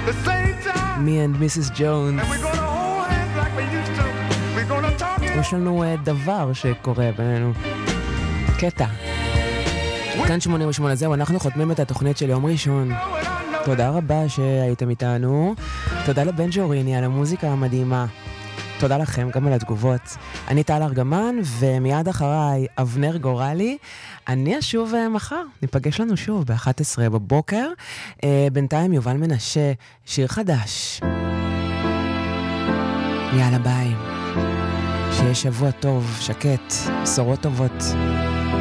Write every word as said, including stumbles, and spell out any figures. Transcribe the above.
Me and מיסיס Jones. יש לנו uh, דבר שקורה בינינו. קטע. כאן שמונים ושמונה, זהו, אנחנו חותמים את התוכנית של יום ראשון. תודה רבה שהייתם איתנו. תודה לבן ג'וריני על המוזיקה המדהימה. תודה לכם גם על התגובות. אני טל ארגמן, ומיד אחריי אבנר גורלי. אני אשוב מחר, ניפגש לנו שוב ב-אחת עשרה בבוקר. בינתיים יובל מנשה, שיר חדש. יאללה ביי. שיהיה שבוע טוב, שקט, בשורות טובות.